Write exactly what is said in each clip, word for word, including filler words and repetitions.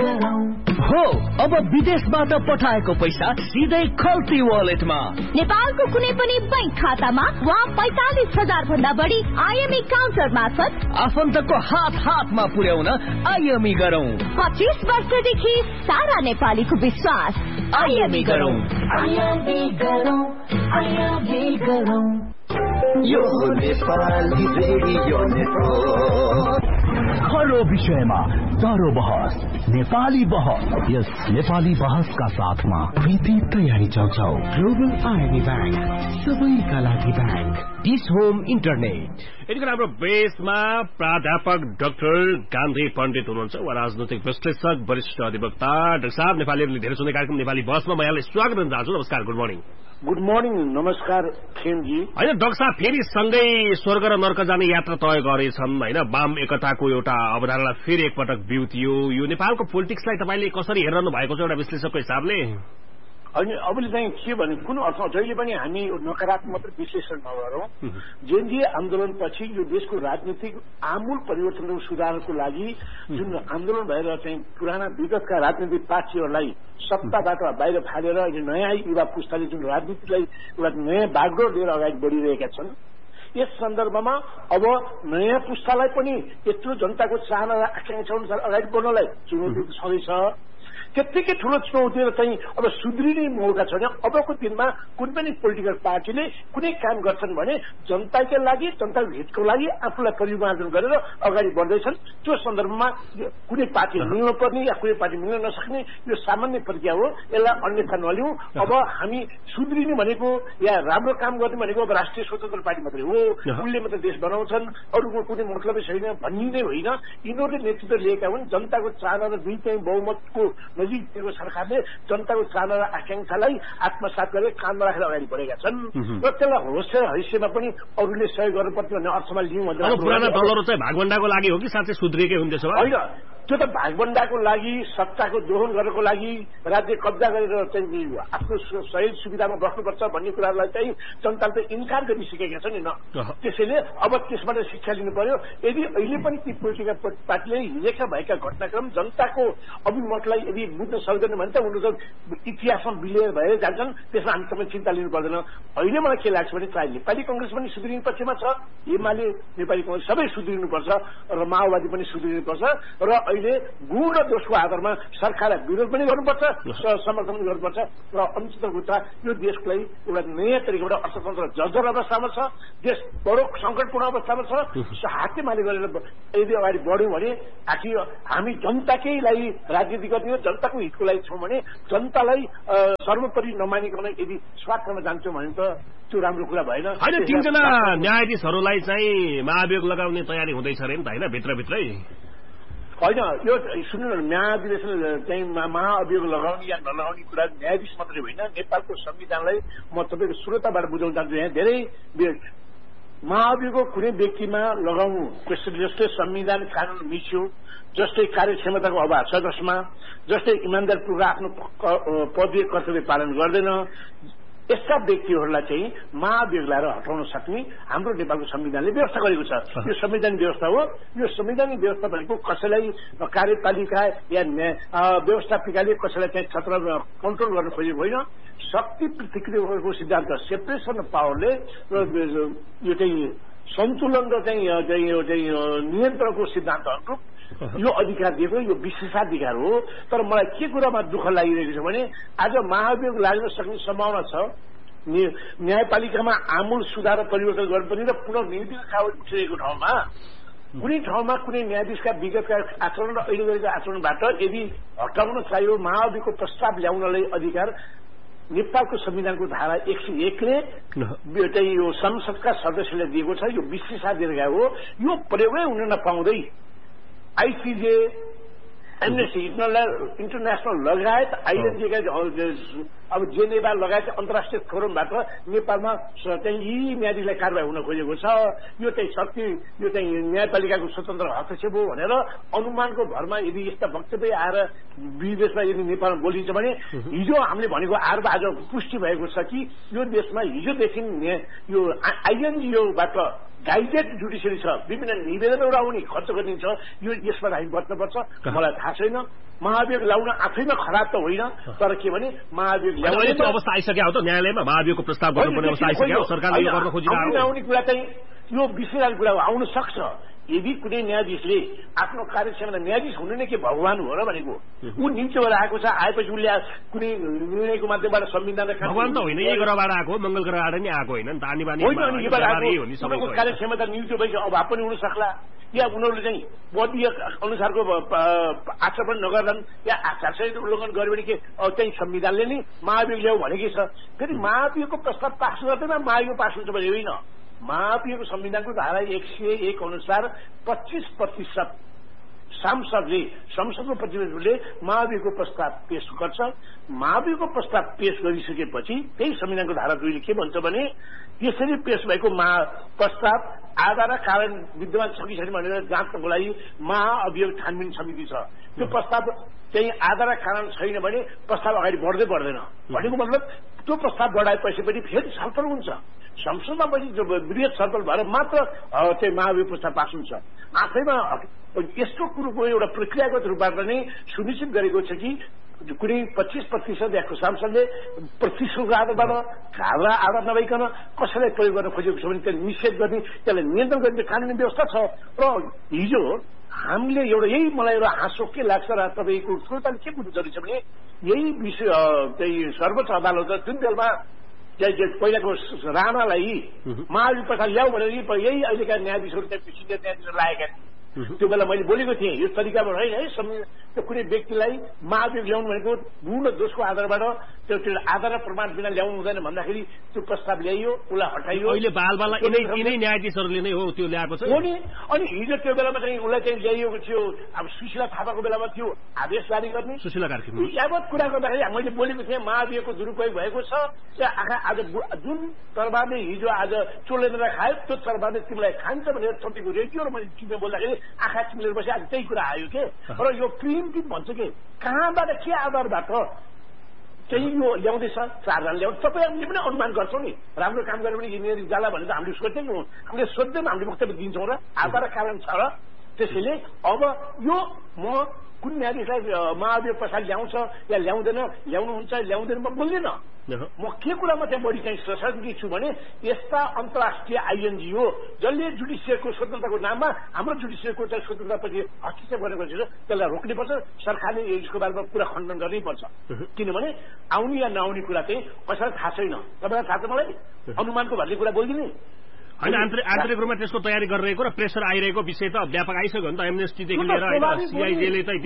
हो अब विदेशबाट पठाएको पैसा सिधै खल्ती वालेटमा नेपालको कुनै पनि बैंक खातामा वा पैंतालीस हजार भन्दा बढी आइएमई काउन्टर मार्फत आफन्तको हात हातमा पुर्याउन आइएमई गरौं। पच्चीस वर्षदेखि सारा नेपालीको विश्वास आइएमई गरौं। आइएमई गरौं, आइएमई गरौं। यो नेपाली रेडियो नेटवर्क हर विषयमा चारो बहस नेपाली बहस। यस नेपाली बहसका साथमा प्रीति तयारी चौचौ ग्लोबल आइएमई बैंक, सबैका लागि बैंक। Dish home internet. यतिखेर हाम्रो बेसमा प्राध्यापक डाक्टर गान्धी पण्डित हुनुहुन्छ, वा राजनैतिक विश्लेषक वरिष्ठ अधिवक्ता। डाक्टर साहब, नेपालीहरूले धेरै सुन्ने कार्यक्रम नेपाली बहसमा म यहाँलाई स्वागत गर्न चाहन्छु। नमस्कार, गुड मर्निङ। गुड मर्निङ, नमस्कार खेमजी। होइन डाक्टर साहब, फेरि सँगै स्वर्ग र नर्क जाने यात्रा तय गरेछन् होइन। वाम एकताको एउटा अवधारणा फेरि एकपटक बिउतियो। यो नेपालको पोलिटिक्सलाई तपाईँले कसरी हेरिरहनु भएको छ एउटा विश्लेषकको हिसाबले? होइन, अबले चाहिँ के भने कुन अर्थमा जहिले पनि हामी नकारात्मक मात्र विश्लेषण नगरौं। जेएनजी आन्दोलनपछि यो देशको राजनीतिक आमूल परिवर्तन र सुधारको लागि जुन आन्दोलन भएर चाहिँ पुराना विगतका राजनीतिक पार्टीहरूलाई सत्ताबाट बाहिर फालेर अहिले नयाँ युवा पुस्ताले जुन राजनीतिलाई एउटा नयाँ बागडोर लिएर अगाडि बढिरहेका छन्, यस सन्दर्भमा अब नयाँ पुस्तालाई पनि यत्रो जनताको चाहना र आकांक्षा अनुसार अगाडि बढ्नलाई चुनौती छँदैछ। त्यत्तिकै ठूलो चुनौती चाहिँ अब सुध्रिने मौका छ भने अबको दिनमा कुनै पनि पोलिटिकल पार्टीले कुनै काम गर्छन् भने जनताकै लागि, जनताको हितको लागि आफूलाई परिमार्जन गरेर अगाडि बढ्दैछन्। त्यो सन्दर्भमा कुनै पार्टी मिल्न पर्ने या कुनै पार्टी मिल्न नसक्ने यो सामान्य प्रक्रिया हो। यसलाई अन्यथा नलिउँ। अब हामी सुध्रिने भनेको या राम्रो काम गर्ने भनेको अब राष्ट्रिय स्वतन्त्र पार्टी मात्रै हो, उनले मात्रै देश बनाउँछन्, अरूको कुनै मतलबै छैन भन्ने नै होइन। यिनीहरूले नेतृत्व लिएका हुन्। जनताको चाहना र दुई चाहिँ बहुमतको नजिकको सरकारले जनताको चाहना र आकांक्षालाई आत्मसात गरेर काममा राखेर अगाडि बढेका छन् र त्यसलाई होस् हैसियतमा पनि अरूले सहयोग गर्नुपर्छ भन्ने अर्थमा लिउँ भने पुराना दलहरू चाहिँ भागभण्डाको लागि हो कि साँच्चै सुध्रिएकै हुन् त्यसो भए? होइन, त्यो त भागभण्डाको लागि, सत्ताको दोहन गर्नको लागि, राज्य कब्जा गरेर चाहिँ आफ्नो सहयोग सुविधामा बस्नुपर्छ भन्ने कुरालाई चाहिँ जनताले त इन्कार गरिसकेका छन् नि। त्यसैले अब त्यसबाट शिक्षा लिनु पर्यो। यदि अहिले पनि ती पोलिटिकल पार्टीले हिजोका भएका घटनाक्रम जनताको अभिमतलाई यदि बुझ्न सक्दैन भने त उनीहरू इतिहासमा विलय भएर जान्छन्। त्यसमा हामी तपाईँ चिन्ता लिनु पर्दैन। अहिले मलाई के लाग्छ भने चाहे नेपाली कंग्रेस पनि सुध्रिने पक्षमा छ, एमाले नेपाली कंग्रेस सबै सुध्रिनुपर्छ र माओवादी पनि सुध्रिनुपर्छ र अहिले गुण र दोषको आधारमा सरकारलाई विरोध पनि गर्नुपर्छ, समर्थन पनि गर्नुपर्छ र अनिश्चितता यो देशको लागि एउटा नयाँ तरिकाबाट अर्थतन्त्र जर्जर अवस्थामा छ, देश बडो संकटपूर्ण अवस्थामा छ। हातेमाले गरेर यदि अगाडि बढ्यौँ भने आखिर हामी जनताकै लागि राजनीति गर्ने हो, जनताको हितको लागि छौँ भने जनतालाई सर्वोपरि नमानिकन यदि स्वार्थमा जान्छौँ भने त त्यो राम्रो कुरा भएन। होइन, तीनजना न्यायाधीशहरूलाई चाहिँ महाभियोग लगाउने तयारी हुँदैछ अरे नि त होइन भित्रभित्रै? होइन, यो सुन्नु न, न्यायाधीश चाहिँ महाअभियोग लगाउने या नलगाउने कुरा न्यायाधीश मात्रै होइन, नेपालको संविधानलाई म तपाईँको श्रोताबाट बुझाउन चाहन्छु। यहाँ धेरै महाअभियोग कुनै व्यक्तिमा लगाउनु जस्तै संविधान कानून मिच्यो, जस्तै कार्यक्षमताको अभाव छ जसमा, जस्तै इमान्दारपूर्वक आफ्नो पदीय कर्तव्य पालन गर्दैन, यस्ता व्यक्तिहरूलाई चाहिँ महाभियोग लगाएर हटाउन सक्ने हाम्रो नेपालको संविधानले व्यवस्था गरेको छ। यो संवैधानिक व्यवस्था हो। यो संवैधानिक व्यवस्था भनेको कसैलाई कार्यपालिका या व्यवस्थापिकाले कसैलाई चाहिँ छत्र कन्ट्रोल गर्न खोजेको होइन। शक्ति प्रतिक्रियाको सिद्धान्त, सेपरेसन अफ पावरले यो चाहिँ सन्तुलन र चाहिँ यो चाहिँ नियन्त्रणको सिद्धान्त अनुरूप यो अधिकार दिएको, यो विशेषाधिकार हो। तर मलाई के कुरामा दुःख लागिरहेको छ भने आज महाभियोग लाग्न सक्ने सम्भावना छ। न्यायपालिकामा आमूल सुधार र परिवर्तन गर्नुपर्ने र पुनर्निर्देश खावट उठिरहेको ठाउँमा कुनै ठाउँमा कुनै न्यायाधीशका विगतका आचरण र अहिले गरेको आचरणबाट यदि हटाउन चाहियो, महाभियोगको प्रस्ताव ल्याउनलाई अधिकार नेपालको संविधानको धारा एक सय एकले चाहिँ यो संसदका सदस्यले दिएको छ। यो विशेषाधिकार हो। यो प्रयोगै हुन नपाउँदै आइसिजे, एमनेस्टी इन्टरनेसनल लगायत आइएनजीका अब जेनेभा लगायत अन्तर्राष्ट्रिय फोरमबाट नेपालमा चाहिँ यी न्यायाधीशलाई कारवाही हुन खोजेको छ, यो चाहिँ शक्ति यो चाहिँ न्यायपालिकाको स्वतन्त्र हस्तक्षेप हो भनेर अनुमानको भरमा यदि यस्ता वक्तव्य आएर विदेशमा यदि नेपालमा बोलिन्छ भने हिजो हामीले भनेको आएर आज पुष्टि भएको छ कि यो देशमा हिजोदेखि यो आइएनजिओबाट गाइडेड जुडिसियरी छ, विभिन्न निवेदनहरू आउने खर्च गरिन्छ, यो यसबाट हामी बच्नुपर्छ। मलाई थाहा छैन, महाभियोग ल्याउन आफैमा खराब त होइन, तर के भने महाभियोग ल्याउने अवस्था आइसक्यो हो त न्यायालयमा महाभियोगको प्रस्ताव गर्नुपर्ने अवस्था आइसक्यो, सरकारले यो गर्न खोजिरहेको आउने कुरा चाहिँ यो विषयलाई कुरा आउन सक्छ। यदि कुनै न्यायाधीशले आफ्नो कार्यक्षमता न्यायाधीश हुनु नै के भगवान हो र भनेको ऊ निम्चोबाट आएको छ, आएपछि उसले कुनै निर्णयको माध्यमबाट संविधान भगवान त होइन, यही ग्रहबाट आएको मङ्गल ग्रहबाट नि आएको होइन नि त, आनी बानी उनीहरूको कार्यक्षमता निम्चो भएपछि अभाव पनि हुन सक्ला, या उनीहरूले चाहिँ बदीय अनुसारको आचरण नगर्लान् या आचार संहिता उल्लङ्घन गर्यो भने के चाहिँ संविधानले नै महाभियोग ल्याऊ भनेकै छ। फेरि महाभियोगको प्रस्ताव पास गर्दैन महाभियोग पास हुन्छ भने होइन, महाभियोगको संविधानको धारा एक सय एक अनुसार पच्चीस प्रतिशत सांसदले संसदको प्रतिनिधिहरूले महाभियोगको प्रस्ताव पेश गर्छ। महाभियोगको प्रस्ताव पेश गरिसकेपछि त्यही संविधानको धारा दुईले के भन्छ भने यसरी पेश भएको महा प्रस्ताव आधार र कारण विद्यमान छ कि छैन भनेर जाँच्नको लागि महाअभियोग छानबिन समिति छ। त्यो प्रस्ताव चाहिँ आधार र कारण छैन भने प्रस्ताव अगाडि बढ्दै बढ्दैन भनेको मतलब त्यो प्रस्ताव बढाएपछि पनि फेरि छलफल हुन्छ, संसदमा पनि वृहत छलफल भएर मात्र चाहिँ महाभियोग प्रस्ताव पास हुन्छ। आफैमा यस्तो कुरोको एउटा प्रक्रियागत रूपबाट नै सुनिश्चित गरेको छ कि कुनै पच्चीस प्रतिशत या सांसदले प्रतिशतको आधारबाट घारा आधार नभइकन कसैलाई प्रयोग गर्न खोजेको छ भने त्यसलाई निषेध गर्ने, त्यसलाई नियन्त्रण गर्ने कानुनी व्यवस्था छ। र हिजो हामीले एउटा यही मलाई एउटा हाँसो के लाग्छ र तपाईँको श्रोताले के बुझ्नु जरुरी छ भने यही विषय चाहिँ सर्वोच्च अदालत जुन बेलमा पहिलाको राणालाई महाभियोग प्रस्ताव ल्याऊ भनेर यही अहिलेका न्यायाधीशहरू सिनियर न्यायाधीशहरू लागेका थिए। त्यो बेला मैले बोलेको थिएँ यो तरिकामा होइन है, त्यो कुनै व्यक्तिलाई महाभियोग ल्याउनु भनेको पूर्ण दोषको आधारबाट त्यो त्यो आधार प्रमाण बिना ल्याउनु हुँदैन भन्दाखेरि त्यो प्रस्ताव ल्याइयो, उसलाई हटाइयो। अहिले बालबाला यिनै न्यायाधीशहरूले नै हो त्यो ल्याएको छ। हो नि, अनि हिजो त्यो बेलामा चाहिँ उसलाई चाहिँ ल्याइएको थियो, अब सुशीला थापाको बेलामा थियो आदेश जारी गर्ने। सुशीला कार्की यावत कुरा गर्दाखेरि मैले बोलेको थिएँ महाभियोगको दुरुपयोग भएको छ। आँखा आज जुन तरबारले हिजो आज चोलेर खायो त्यो तरबारले तिमीलाई खान्छ भनेर तपाईँको रेडियो र मैले टिभीमा बोल्दाखेरि आँखा चिम्लेर बसी आज त्यही कुरा आयो के। र यो प्रिम्टिभ भन्छ के कहाँबाट के आधारबाट चाहिँ यो ल्याउँदैछ चारजना ल्याउँछ, तपाईँहरूले पनि अनुमान गर्छौँ नि, राम्रो काम गऱ्यो भने यिनीहरू जाला भने त हामीले सोध्दैनौँ, हामीले सोध्दैनौँ, हामीले वक्तव्य दिन्छौँ र आधार कारण छ र त्यसैले अब यो म कुन न्यायाधीशलाई महाभियोग प्रस्ताव ल्याउँछ या ल्याउँदैन, ल्याउनुहुन्छ ल्याउँदैन म बोल्दैन। म के कुरामा चाहिँ बढी चाहिँ सशक्ति छु भने यस्ता अन्तर्राष्ट्रिय आइएनजिओ जसले जुडिसियरको स्वतन्त्रताको नाममा हाम्रो जुडिसियरको चाहिँ स्वतन्त्रतापछि हस्तक्षेप गरेको छ त्यसलाई रोक्नुपर्छ। सरकारले यसको बारेमा पुरा खण्डन गर्नैपर्छ, किनभने आउने या नआउने कुरा चाहिँ कसैलाई थाहा छैन। तपाईँलाई थाहा छ मलाई अनुमानको भन्ने कुरा बोलिदिने होइन, आन्तरिक रूपमा त्यसको तयारी गरिरहेको र प्रेसर आइरहेको विषय त व्यापक आइसक्यो नि त, एमनेस्टीदेखि लिएर सीआईजेले त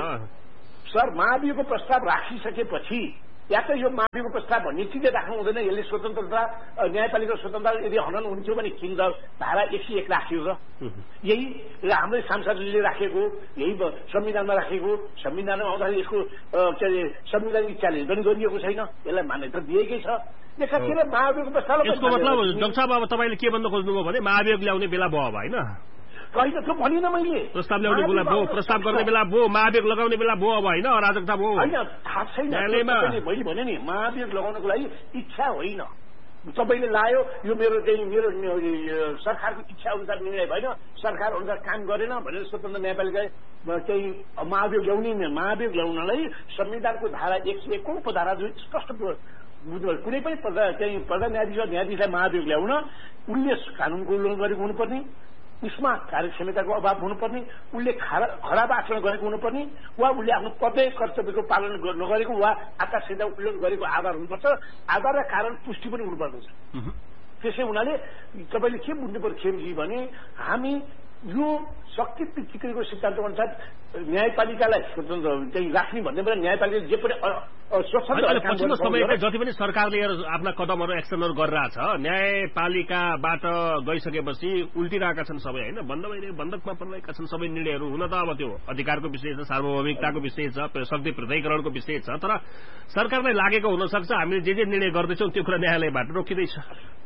सर महाभियोगको प्रस्ताव राखिसकेपछि या त यो महाभियोगको प्रस्ताव भन्ने चिजले राख्नु हुँदैन, यसले स्वतन्त्रता न्यायपालिका स्वतन्त्रता यदि हनन हुन्थ्यो भने किन धारा एक सय एक राखियो र यही हाम्रै सांसदले राखेको यही संविधानमा राखेको, संविधानमा आउँदाखेरि यसको के अरे संविधानिक च्यालेन्ज पनि गरिएको छैन, यसलाई मान्यता दिएकै छ। महाभियोगको प्रस्ताव यसको मतलब डाक्टर साहब अब तपाईँले के भन्नु खोज्नुभयो भने महाभियोग ल्याउने बेला भयो अब होइन, होइन त्यो भनिनँ मैले, प्रस्ताव ल्याउने बेला भयो, प्रस्ताव गर्ने बेला भयो, महाभियोग लगाउने बेला भयो अब होइन, अराजकता भयो होइन, थाहा छैन। मैले भने नि महाभियोग लगाउनको लागि इच्छा होइन, तपाईँले लायो यो मेरो चाहिँ मेरो सरकारको इच्छा अनुसार निर्णय भएन, सरकार अनुसार काम गरेन भनेर स्वतन्त्र न्यायपालिका चाहिँ महाभियोग ल्याउने महाभियोग ल्याउनलाई संविधानको धारा एक सय एक को धारा दुई स्पष्ट बुझ्नु, कुनै पनि प्रधान चाहिँ प्रधान न्यायाधीश न्यायाधीशलाई महाभियोग ल्याउन उनले कानुनको उल्लङ्घन गरेको हुनुपर्ने, उसमा कार्यक्षमताको अभाव हुनुपर्ने, उसले खराब आचरण गरेको हुनुपर्ने, वा उसले आफ्नो पदय कर्तव्यको पालन नगरेको वा आचार संहिता उल्लङ्घन गरेको आधार हुनुपर्छ। आधार र कारण पुष्टि पनि हुनुपर्दछ। त्यसै हुनाले तपाईँले के बुझ्नु पर्यो खेमजी भने हामी यो शक्ति पृथ्वीको सिद्धान्त अनुसार न्यायपालिकालाई स्वतन्त्र चाहिँ राख्ने भन्ने बेला न्यायपालिकाले जे पनि पछिल्लो समयमा जति पनि सरकारले आफ्ना कदमहरू एक्सनहरू गरिरहेछ न्यायपालिकाबाट गइसकेपछि उल्टिरहेका छन् सबै होइन बन्द भइरहेको बन्धकमा परिरहेका छन् सबै निर्णयहरू हुन त अब त्यो अधिकारको विषय छ सार्वभौमिकताको विषय छ शक्ति पृथकीकरणको विषय छ तर सरकारलाई लागेको हुन सक्छ हामीले जे जे निर्णय गर्दैछौँ त्यो कुरा न्यायालयबाट रोकिँदैछ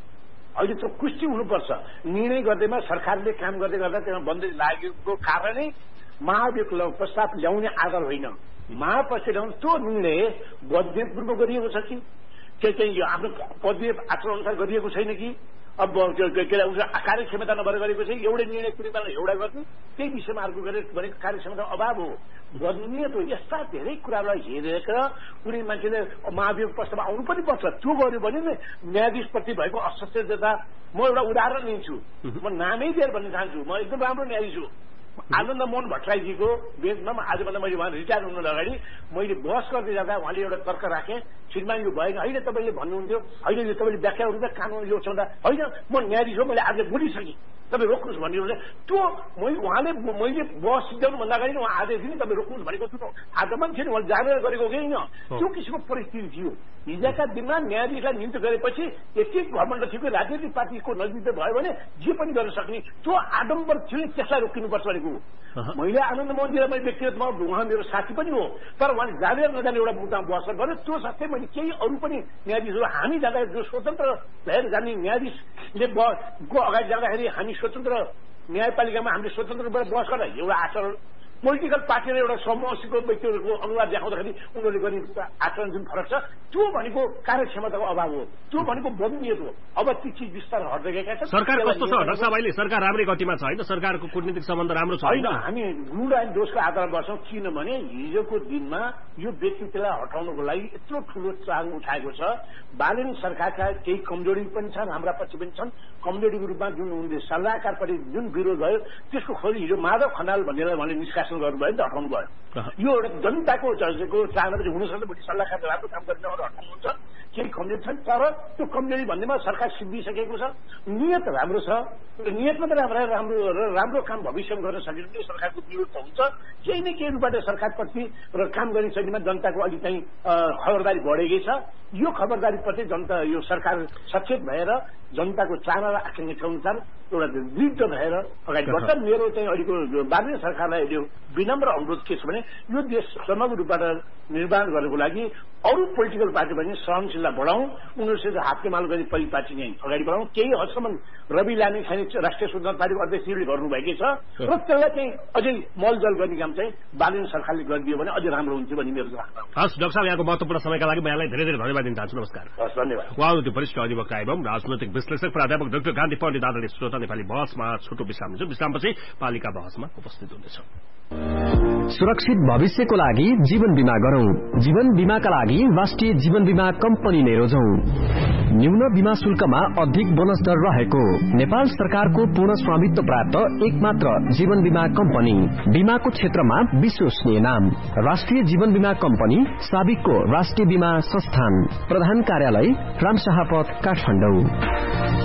अहिले त कुस्ती हुनुपर्छ निर्णय गर्दैमा सरकारले काम गर्दै गर्दा त्यसमा बन्दै लागेको कारणै महाभियोग प्रस्ताव ल्याउने आधार होइन महाप्रस्ताव ल्याउनु त्यो निर्णय बजेटपूर्व गरिएको छ कि त्यो चाहिँ यो आफ्नो पदवीय आचरण अनुसार गरिएको छैन कि अब कार्यक्षमता नभएर गरेको चाहिँ एउटै निर्णय कुनै बेला एउटा गर्नु त्यही विषयमा अर्को गरेर भनेको कार्यक्षमता अभाव हो गर्नु त यस्ता धेरै कुरालाई हेरेर कुनै मान्छेले महाभियोग प्रस्ताव आउनु पनि पर्छ त्यो गर्यो भने नै न्यायाधीशप्रति भएको असचेतता म एउटा उदाहरण लिन्छु म नामै दिएर भन्न चाहन्छु म एकदम राम्रो न्यायाधीश हो आनन्द मोहन भट्टराईजीको बेन्चमा आजभन्दा मैले उहाँ रिटायर हुनु अगाडि मैले बहस गर्दै जाँदा उहाँले एउटा तर्क राखेँ श्रीमान यो भएन होइन तपाईँले भन्नुहुन्थ्यो होइन यो तपाईँले व्याख्याहरू त कानुन यो छँदा होइन म न्यायाधीश हो मैले आज बोलिसकेँ तपाईँ रोक्नुहोस् भन्यो भने त्यो मैले उहाँले मैले बहस सिद्ध्याउनु भन्दा अगाडि उहाँ आदेश दिने तपाईँ रोक्नुहोस् भनेको थियो आज मान्छे उहाँले जानेर गरेको होइन त्यो किसिमको परिस्थिति थियो हिजोका दिनमा न्यायाधीशलाई नियुक्त गरेपछि यति घमण्ड थियो कि राजनीतिक पार्टीको नजिक भयो भने जे पनि गर्न सक्ने त्यो आडम्बर थियो त्यसलाई रोकिनुपर्छ भनेको मैले आनन्द मोहनजीलाई मैले व्यक्तिगतमा उहाँ मेरो साथी पनि हो तर उहाँले जानेर नजाने एउटा मुद्दामा बहस गर्यो त्यो साथै मैले केही अरू पनि न्यायाधीशहरू हामी जाँदा जो स्वतन्त्र भएर जाने न्यायाधीशले को अगाडि जाँदाखेरि हामी स्वतन्त्र न्यायपालिकामा हामीले स्वतन्त्र रूपमा बहस गर्दा एउटा आचरण पोलिटिकल पार्टी र एउटा समूहको व्यक्तिहरूको अनुवाद देखाउँदाखेरि उनीहरूले गर्ने आचरण जुन फरक छ त्यो भनेको कार्यक्षमताको अभाव हो त्यो भनेको बदलिएको हो अब ती चिज विस्तार हट्दै गएका छन् सरकार कस्तो छ डाक्टर साहब अहिले सरकार राम्रै गतिमा छ होइन सरकारको कूटनीतिक सम्बन्ध राम्रो छ होइन हामी गुण अनि दोषको आधारमा बस्छौँ किनभने हिजोको दिनमा यो व्यक्तित्वलाई हटाउनको लागि यत्रो ठूलो चाङ उठाएको छ बालन सरकारका केही कमजोरी पनि छन् हाम्रा पछि पनि छन् कमजोरीको रूपमा जुन उनले सल्लाहकारपट्टि जुन विरोध भयो त्यसको खोजी हिजो माधव खनाल भन्नेलाई उहाँले निष्कासन गर्नुभयो नि त हटाउनु भयो यो एउटा जनताको चाहना पनि हुनसक्छ भोलि सल्लाहकार राम्रो काम गर्ने हटाउनुहुन्छ केही कमजोरी छन् तर त्यो कमजोरी भन्नेमा सरकार सिद्धिसकेको छ नियत राम्रो छ नियत मात्रै राम्रो राम्रो राम्रो काम भविष्यमा गर्न सकेको त्यो सरकारको विरोध त हुन्छ केही न केही रूपबाट सरकारप्रति र काम गर्ने शैलीमा जनताको अलि चाहिँ खबरदारी बढेकै छ यो खबरदारीप्रति जनता यो सरकार सचेत भएर जनताको चाहना र आकांक्षा अनुसार एउटा दृढ भएर अगाडि बढ्छ मेरो चाहिँ अहिलेको बालुवा सरकारलाई अहिले विनम्र अनुरोध के छ भने यो देश समग्र रूपबाट निर्माण गर्नको लागि अरू पोलिटिकल पार्टी पनि सहनशीलता बढाउँ उनीहरूसित हातकेमाल गरी परिपाटी नै अगाडि बढाउँ केही हदसम्म रवि लामी खाने राष्ट्रिय स्वतन्त्र पार्टीको अध्यक्षले गर्नुभएकै छ र त्यसलाई चाहिँ अझै मलजल गर्ने काम चाहिँ बालुवा सरकारले गरिदियो भने अझै राम्रो हुन्छ भन्ने मेरो धारणा हो। हस् डाक्टर साहब यहाँको महत्त्वपूर्ण समयका लागि म यहाँलाई धेरै धेरै धन्यवाद दिन चाहन्छु। नमस्कार। हस् धन्यवाद। उहाँ हुनुहुन्थ्यो वरिष्ठ अधिवक्ता एवं राजनैतिक विश्लेषक प्राध्यापक डाक्टर गान्धी पण्डित आदरणीय श्रोता नेपाली बहसमा छोटो विश्राम लिन्छौँ विश्रामपछि पालिका बहसमा उपस्थित हुनेछौँ। सुरक्षित भविष्यको लागि जीवन बीमा गरौं। जीवन बीमाका लागि राष्ट्रिय जीवन बीमा कम्पनी नै रोजौं। न्यून बीमा शुल्कमा अधिक बोनस दर रहेको नेपाल सरकारको पूर्ण स्वामित्व प्राप्त एकमात्र जीवन बीमा कम्पनी बीमाको क्षेत्रमा विश्वसनीय नाम राष्ट्रिय जीवन बीमा कम्पनी साबिकको राष्ट्रिय बीमा संस्थान प्रधान कार्यालय रामशाहपथ काठमाडौँ।